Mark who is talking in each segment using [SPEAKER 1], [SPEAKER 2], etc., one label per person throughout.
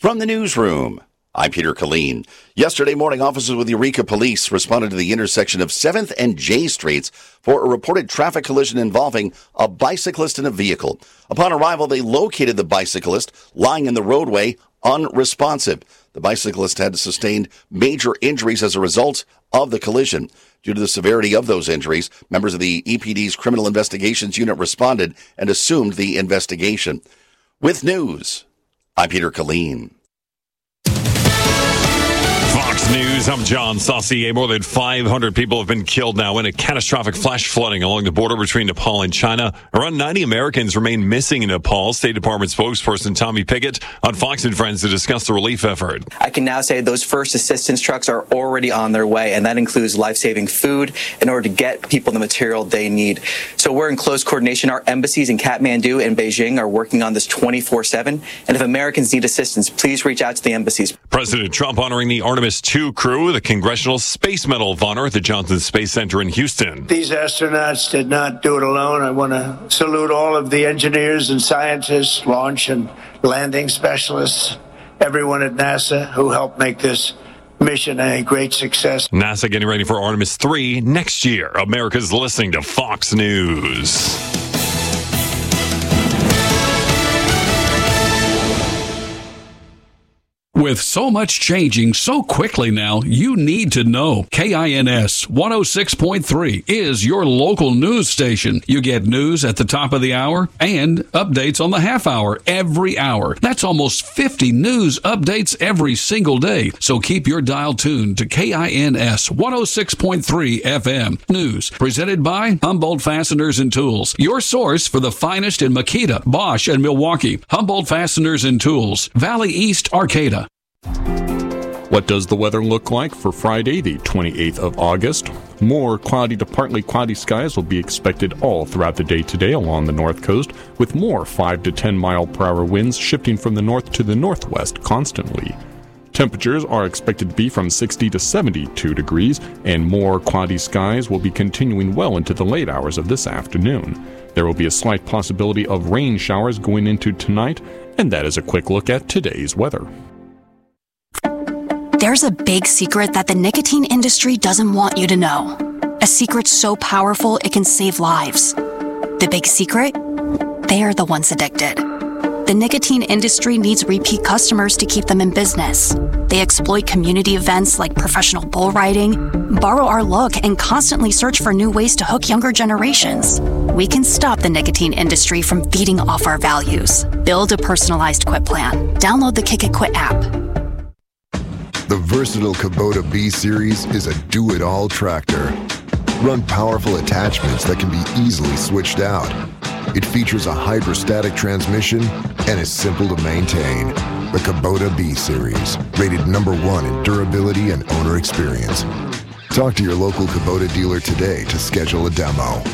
[SPEAKER 1] From the newsroom, I'm Peter Killeen. Yesterday morning, officers with Eureka Police responded to the intersection of 7th and J Streets for a reported traffic collision involving a bicyclist and a vehicle. Upon arrival, they located the bicyclist lying in the roadway unresponsive. The bicyclist had sustained major injuries as a result of the collision. Due to the severity of those injuries, members of the EPD's Criminal Investigations Unit responded and assumed the investigation. With news, I'm Peter Killeen.
[SPEAKER 2] Fox News, I'm John Saucier. More than 500 people have been killed now in a catastrophic flash flooding along the border between Nepal and China. Around 90 Americans remain missing in Nepal. State Department spokesperson Tommy Pickett on Fox and Friends to discuss the relief effort.
[SPEAKER 3] I can now say those first assistance trucks are already on their way, and that includes life-saving food in order to get people the material they need. So we're in close coordination. Our embassies in Kathmandu and Beijing are working on this 24/7. And if Americans need assistance, please reach out to the embassies.
[SPEAKER 2] President Trump honoring the Artemis II crew, the Congressional Space Medal of Honor at the Johnson Space Center in Houston.
[SPEAKER 4] These astronauts did not do it alone. I want to salute all of the engineers and scientists, launch and landing specialists, everyone at NASA who helped make this mission a great success.
[SPEAKER 2] NASA getting ready for Artemis III next year. America's listening to Fox News.
[SPEAKER 5] With so much changing so quickly now, you need to know. KINS 106.3 is your local news station. You get news at the top of the hour and updates on the half hour every hour. That's almost 50 news updates every single day. So keep your dial tuned to KINS 106.3 FM. News presented by Humboldt Fasteners and Tools. Your source for the finest in Makita, Bosch, and Milwaukee. Humboldt Fasteners and Tools. Valley East, Arcata.
[SPEAKER 6] What does the weather look like for Friday, the 28th of August? More cloudy to partly cloudy skies will be expected all throughout the day today along the north coast, with more 5 to 10 mile per hour winds shifting from the north to the northwest constantly. Temperatures are expected to be from 60 to 72 degrees, and more cloudy skies will be continuing well into the late hours of this afternoon. There will be a slight possibility of rain showers going into tonight, and that is a quick look at today's weather.
[SPEAKER 7] There's a big secret that the nicotine industry doesn't want you to know. A secret so powerful it can save lives. The big secret? They're the ones addicted. The nicotine industry needs repeat customers to keep them in business. They exploit community events like professional bull riding, borrow our look, and constantly search for new ways to hook younger generations. We can stop the nicotine industry from feeding off our values. Build a personalized quit plan. Download the Kick It Quit app.
[SPEAKER 8] The versatile Kubota B-Series is a do-it-all tractor. Run powerful attachments that can be easily switched out. It features a hydrostatic transmission and is simple to maintain. The Kubota B-Series, rated #1 in durability and owner experience. Talk to your local Kubota dealer today to schedule a demo.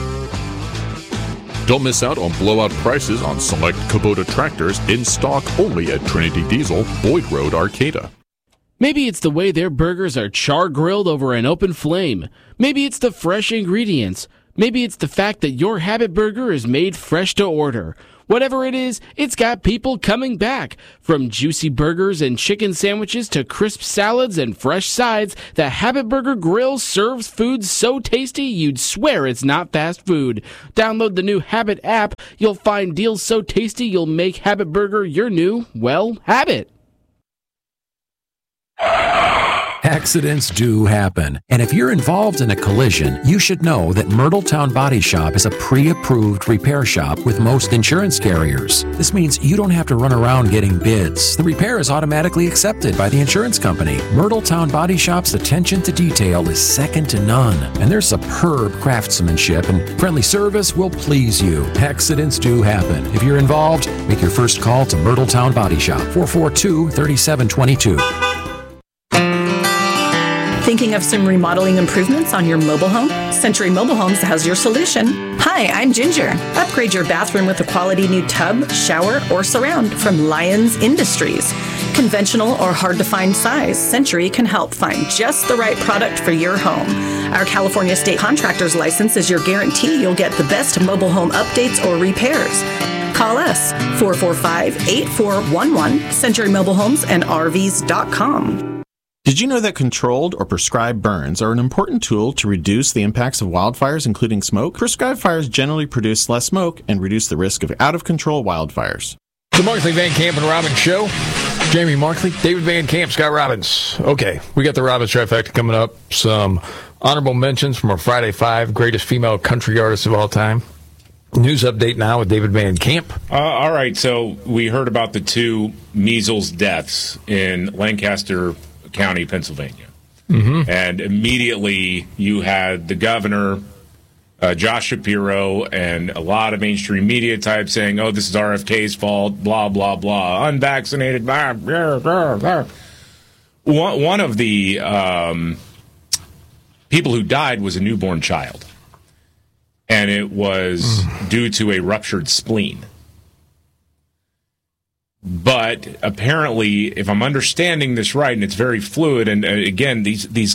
[SPEAKER 6] Don't miss out on blowout prices on select Kubota tractors in stock only at Trinity Diesel, Boyd Road, Arcata.
[SPEAKER 9] Maybe it's the way their burgers are char-grilled over an open flame. Maybe it's the fresh ingredients. Maybe it's the fact that your Habit Burger is made fresh to order. Whatever it is, it's got people coming back. From juicy burgers and chicken sandwiches to crisp salads and fresh sides, the Habit Burger Grill serves food so tasty you'd swear it's not fast food. Download the new Habit app. You'll find deals so tasty you'll make Habit Burger your new, well, habit.
[SPEAKER 10] Accidents do happen, and if you're involved in a collision, you should know that Myrtletown Body Shop is a pre-approved repair shop with most insurance carriers. This means you don't have to run around getting bids. The repair is automatically accepted by the insurance company. Myrtletown Body Shop's attention to detail is second to none, and their superb craftsmanship and friendly service will please you. Accidents do happen. If you're involved, make your first call to Myrtletown Body Shop, 442-3722.
[SPEAKER 11] Thinking of some remodeling improvements on your mobile home? Century Mobile Homes has your solution. Hi, I'm Ginger. Upgrade your bathroom with a quality new tub, shower, or surround from Lyons Industries. Conventional or hard-to-find size, Century can help find just the right product for your home. Our California State Contractor's License is your guarantee you'll get the best mobile home updates or repairs. Call us 445-8411, Century Mobile Homes and RVs.com.
[SPEAKER 12] Did you know that controlled or prescribed burns are an important tool to reduce the impacts of wildfires, including smoke? Prescribed fires generally produce less smoke and reduce the risk of out-of-control wildfires.
[SPEAKER 13] The Markley, Van Camp, and Robbins Show. Jamie Markley, David Van Camp, Scott Robbins. Okay, we got the Robbins trifecta coming up. Some honorable mentions from our Friday 5 greatest female country artists of all time. News update now with David Van Camp.
[SPEAKER 14] All right, so we heard about the 2 measles deaths in Lancaster County, Pennsylvania. Mm-hmm. And immediately you had the governor, Josh Shapiro, and a lot of mainstream media types saying, oh, this is RFK's fault, blah, blah, blah, unvaccinated, blah, blah, blah, blah. One of the people who died was a newborn child, and it was due to a ruptured spleen. But apparently, if I'm understanding this right, and it's very fluid, and again, the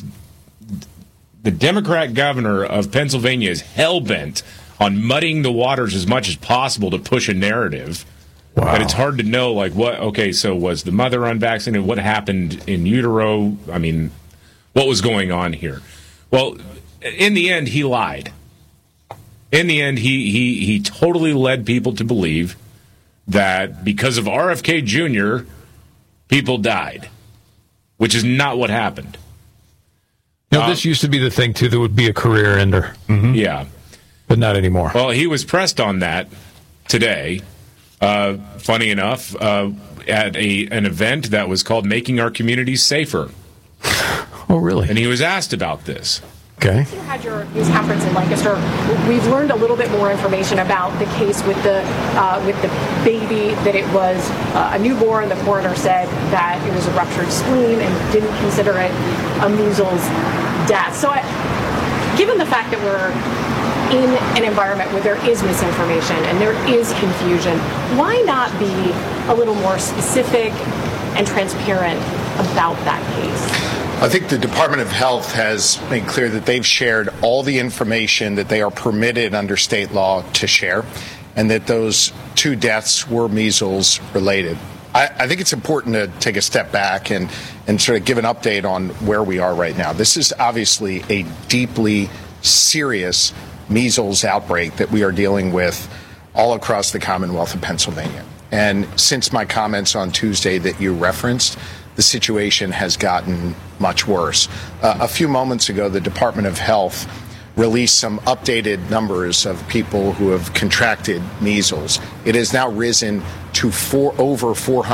[SPEAKER 14] Democrat governor of Pennsylvania is hell-bent on muddying the waters as much as possible to push a narrative. Wow. But it's hard to know, like, so was the mother unvaccinated? What happened in utero? I mean, what was going on here? Well, in the end, he lied. In the end, he totally led people to believe that because of RFK Jr., people died, which is not what happened.
[SPEAKER 13] No, this used to be the thing, too, that would be a career ender. Mm-hmm.
[SPEAKER 14] Yeah.
[SPEAKER 13] But not anymore.
[SPEAKER 14] Well, he was pressed on that today, funny enough, at an event that was called Making Our Communities Safer.
[SPEAKER 13] Oh, really?
[SPEAKER 14] And he was asked about this.
[SPEAKER 13] Okay.
[SPEAKER 15] You had your news conference in Lancaster. We've learned a little bit more information about the case with the baby, that it was a newborn. The coroner said that it was a ruptured spleen and didn't consider it a measles death. So given the fact that we're in an environment where there is misinformation and there is confusion, why not be a little more specific and transparent about that case?
[SPEAKER 16] I think the Department of Health has made clear that they've shared all the information that they are permitted under state law to share, and that those 2 deaths were measles related. I think it's important to take a step back and sort of give an update on where we are right now. This is obviously a deeply serious measles outbreak that we are dealing with all across the Commonwealth of Pennsylvania. And since my comments on Tuesday that you referenced, the situation has gotten much worse. A few moments ago, the Department of Health released some updated numbers of people who have contracted measles. It has now risen to over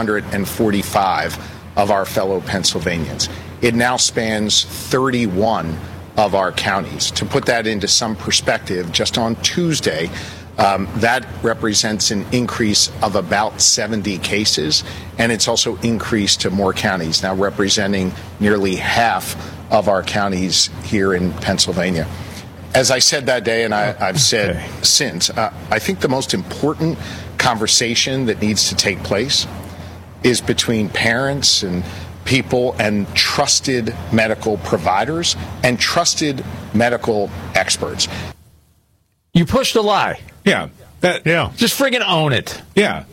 [SPEAKER 16] 445 of our fellow Pennsylvanians. It now spans 31 of our counties. To put that into some perspective, just on Tuesday, that represents an increase of about 70 cases, and it's also increased to more counties, now representing nearly half of our counties here in Pennsylvania. As I said that day, and I've said since, I think the most important conversation that needs to take place is between parents and people and trusted medical providers and trusted medical experts.
[SPEAKER 13] You pushed a lie.
[SPEAKER 14] Yeah.
[SPEAKER 13] Just friggin' own it.
[SPEAKER 14] Yeah.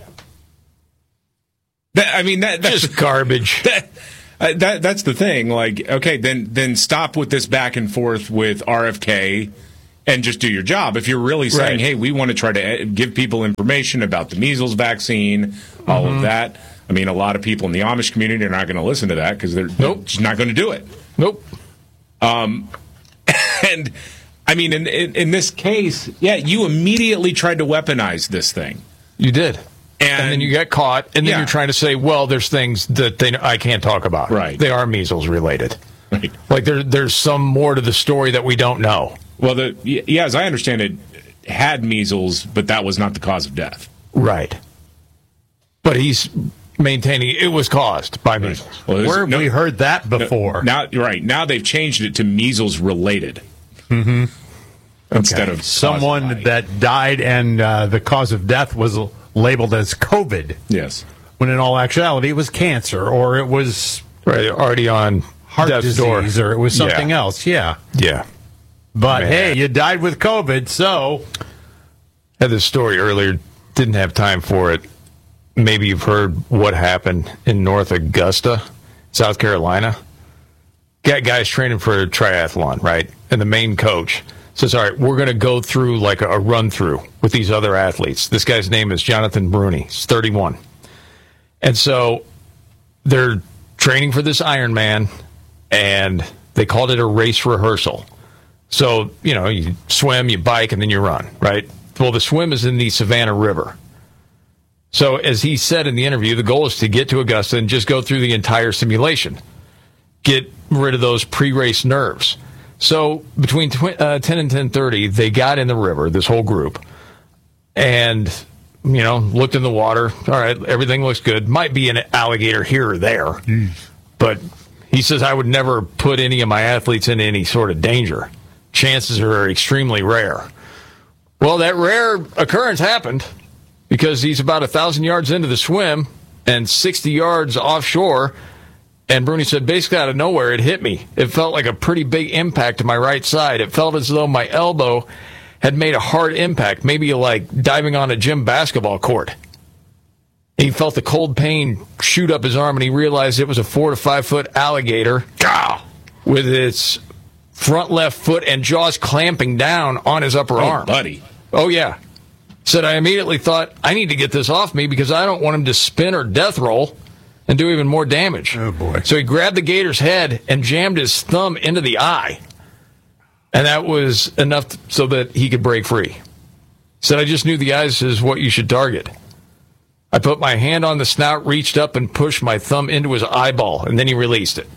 [SPEAKER 14] That's
[SPEAKER 13] just garbage.
[SPEAKER 14] That's the thing. Like, okay, then stop with this back and forth with RFK and just do your job. If you're really saying, hey, we want to try to give people information about the measles vaccine, all of that. I mean, a lot of people in the Amish community are not going to listen to that because they're just not going to do it.
[SPEAKER 13] Nope.
[SPEAKER 14] And I mean, in this case, you immediately tried to weaponize this thing.
[SPEAKER 13] You did. And then you get caught, and then you're trying to say, well, there's things that I can't talk about.
[SPEAKER 14] Right.
[SPEAKER 13] They are measles related.
[SPEAKER 14] Right.
[SPEAKER 13] Like there's some more to the story that we don't know.
[SPEAKER 14] Well, as I understand it, had measles, but that was not the cause of death.
[SPEAKER 13] Right. But he's maintaining it was caused by measles.
[SPEAKER 14] Well,
[SPEAKER 17] where have we heard that before?
[SPEAKER 14] Now they've changed it to measles related.
[SPEAKER 17] Mm-hmm.
[SPEAKER 14] Instead of
[SPEAKER 17] someone that died and the cause of death was labeled as COVID.
[SPEAKER 14] Yes.
[SPEAKER 17] When in all actuality it was cancer, or it was
[SPEAKER 13] already on
[SPEAKER 17] heart
[SPEAKER 13] death's
[SPEAKER 17] disease,
[SPEAKER 13] door.
[SPEAKER 17] or it was something else. Yeah.
[SPEAKER 13] But
[SPEAKER 17] hey, you died with COVID, so
[SPEAKER 13] had this story earlier didn't have time for it, maybe you've heard what happened in North Augusta, South Carolina. Got guys training for a triathlon, right? And the main coach says, all right, we're going to go through like a run-through with these other athletes. This guy's name is Jonathan Bruni. He's 31. And so they're training for this Ironman, and they called it a race rehearsal. So, you swim, you bike, and then you run, right? Well, the swim is in the Savannah River. So, as he said in the interview, the goal is to get to Augusta and just go through the entire simulation. Get rid of those pre-race nerves. So, between 10 and 10:30, they got in the river, this whole group, and, looked in the water. All right, everything looks good. Might be an alligator here or there. But he says, I would never put any of my athletes in any sort of danger. Chances are extremely rare. Well, that rare occurrence happened because he's about 1,000 yards into the swim and 60 yards offshore. And Bruni said, basically out of nowhere, it hit me. It felt like a pretty big impact to my right side. It felt as though my elbow had made a hard impact, maybe like diving on a gym basketball court. He felt the cold pain shoot up his arm, and he realized it was a 4 to 5 foot alligator with its front left foot and jaws clamping down on his upper arm.
[SPEAKER 14] Buddy.
[SPEAKER 13] Oh, yeah. Said, I immediately thought, I need to get this off me because I don't want him to spin or death roll and do even more damage.
[SPEAKER 17] Oh, boy.
[SPEAKER 13] So he grabbed the gator's head and jammed his thumb into the eye. And that was enough so that he could break free. Said, I just knew the eyes is what you should target. I put my hand on the snout, reached up, and pushed my thumb into his eyeball, and then he released it.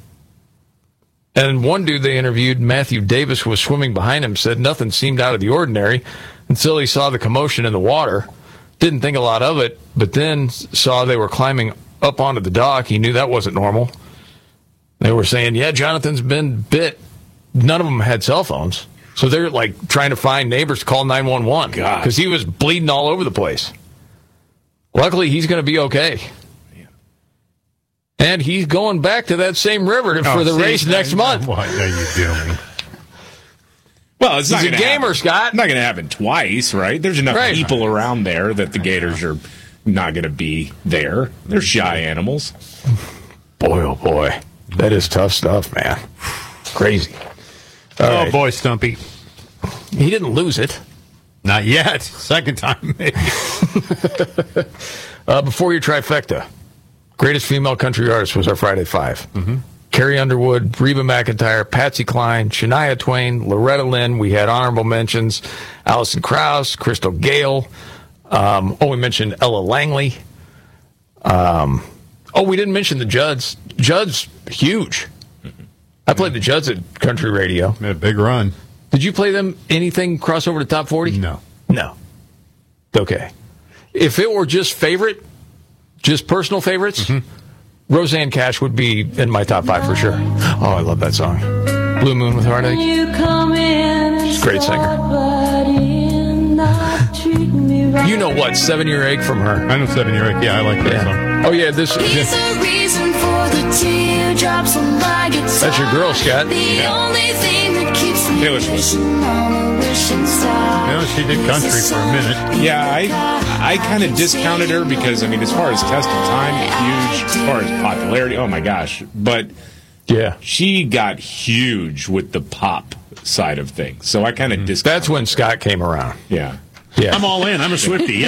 [SPEAKER 13] And one dude they interviewed, Matthew Davis, was swimming behind him, said nothing seemed out of the ordinary until he saw the commotion in the water. Didn't think a lot of it, but then saw they were climbing up onto the dock. He knew that wasn't normal. They were saying, yeah, Jonathan's been bit. None of them had cell phones. So they're like trying to find neighbors to call 911 because he was bleeding all over the place. Luckily, he's going to be okay. And he's going back to that same river for the race next month.
[SPEAKER 17] What are you doing?
[SPEAKER 14] Well, it's
[SPEAKER 13] He's a gamer, Scott.
[SPEAKER 14] Not going to happen twice, right? There's enough people around there that the gators are not going to be there. They're shy animals.
[SPEAKER 13] Boy, oh boy. That is tough stuff, man. Crazy. All right.
[SPEAKER 17] Boy, Stumpy.
[SPEAKER 13] He didn't lose it.
[SPEAKER 17] Not yet. Second time, maybe.
[SPEAKER 13] Before your trifecta, greatest female country artist was our Friday Five. Carrie Underwood, Reba McEntire, Patsy Cline, Shania Twain, Loretta Lynn. We had honorable mentions. Alison Krauss, Crystal Gale. We mentioned Ella Langley. We didn't mention the Judds. Judds, huge. I played the Judds at country radio.
[SPEAKER 17] Made a big run.
[SPEAKER 13] Did you play them anything cross over to top 40?
[SPEAKER 17] No.
[SPEAKER 13] Okay. If it were just personal favorites, Roseanne Cash would be in my top 5 for sure. Oh, I love that song. Blue Moon with Heartache. She's a great singer. You know what? 7-Year Ache from her.
[SPEAKER 17] I know 7-Year Ache. Yeah, I like that song.
[SPEAKER 13] Oh, yeah. This. That's your girl, Scott.
[SPEAKER 14] Taylor Swift.
[SPEAKER 17] She did country for a minute.
[SPEAKER 14] Yeah, I kind of discounted her because, as far as testing time, huge. As far as popularity, oh my gosh. But
[SPEAKER 13] yeah,
[SPEAKER 14] she got huge with the pop side of things. So I kind of discounted.
[SPEAKER 13] That's when Scott came around.
[SPEAKER 14] Yeah.
[SPEAKER 17] I'm all in. I'm a Swiftie.